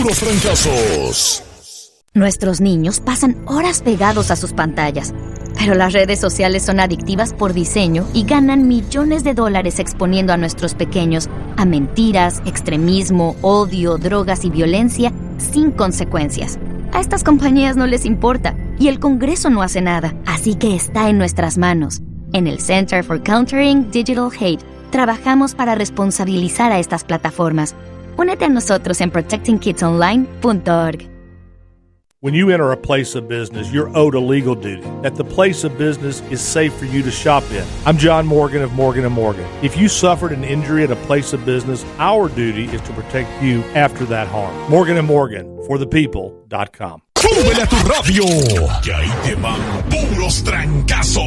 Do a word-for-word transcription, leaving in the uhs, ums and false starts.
Puros trancazos. Nuestros niños pasan horas pegados a sus pantallas, pero las redes sociales son adictivas por diseño y ganan millones de dólares exponiendo a nuestros pequeños a mentiras, extremismo, odio, drogas y violencia sin consecuencias. A estas compañías no les importa y el Congreso no hace nada, así que está en nuestras manos. En el Center for Countering Digital Hate, trabajamos para responsabilizar a estas plataformas. Únete a nosotros en protecting kids online punto org. When you enter a place of business, you're owed a legal duty, that the place of business is safe for you to shop in. I'm John Morgan of Morgan and Morgan. If you suffered an injury at a place of business, our duty is to protect you after that harm. Morgan and Morgan, for the people dot com. ¡Súbele a tu radio! Que ahí te van puros trancazos.